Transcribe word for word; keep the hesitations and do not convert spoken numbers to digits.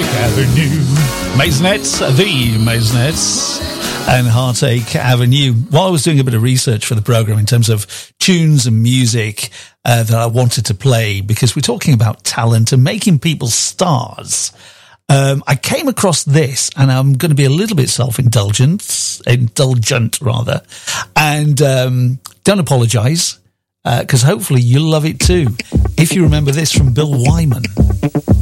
Avenue. Maisonettes, the Maisonettes, and Heartache Avenue. While I was doing a bit of research for the programme in terms of tunes and music uh, that I wanted to play, because we're talking about talent and making people stars, um, I came across this, and I'm going to be a little bit self-indulgent, indulgent rather, and um, don't apologise, because uh, hopefully you'll love it too. If you remember this from Bill Wyman.